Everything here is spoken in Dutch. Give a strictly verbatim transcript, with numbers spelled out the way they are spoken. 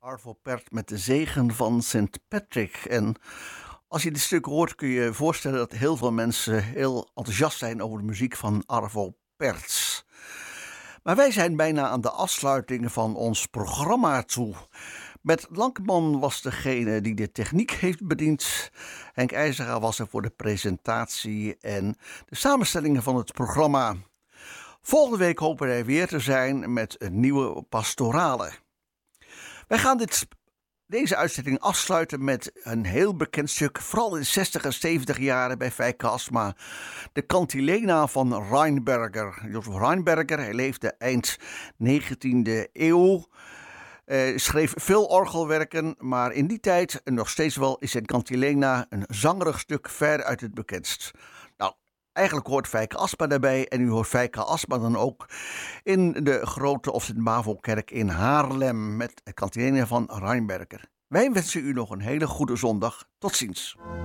Arvo Pärt met de zegen van Sint Patrick. En als je dit stuk hoort kun je je voorstellen dat heel veel mensen heel enthousiast zijn over de muziek van Arvo Pärt. Maar wij zijn bijna aan de afsluiting van ons programma toe. Met Lankman was degene die de techniek heeft bediend. Henk IJzega was er voor de presentatie en de samenstellingen van het programma. Volgende week hopen wij weer te zijn met een nieuwe pastorale. Wij gaan dit, deze uitzending afsluiten met een heel bekend stuk, vooral in de zestig en zeventig jaren bij Feike Asma. De Cantilena van Rheinberger. Josef Rheinberger, hij leefde eind negentiende eeuw. Uh, schreef veel orgelwerken, maar in die tijd, en nog steeds wel, is het Cantilena een zangerig stuk ver uit het bekendst. Nou, eigenlijk hoort Feike Asma daarbij en u hoort Feike Asma dan ook in de grote of Sint-Bavo-kerk in Haarlem met het Cantilena van Rheinberger. Wij wensen u nog een hele goede zondag. Tot ziens.